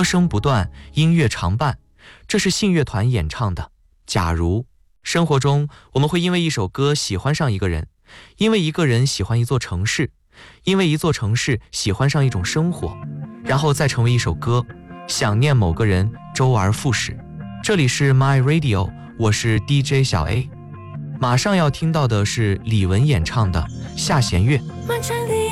歌声不断，音乐常伴，这是信乐团演唱的《假如》。生活中，我们会因为一首歌喜欢上一个人，因为一个人喜欢一座城市，因为一座城市喜欢上一种生活，然后再成为一首歌，想念某个人，周而复始。这里是 My Radio， 我是 DJ 小 A。马上要听到的是李玟演唱的《下弦月》。 漫长的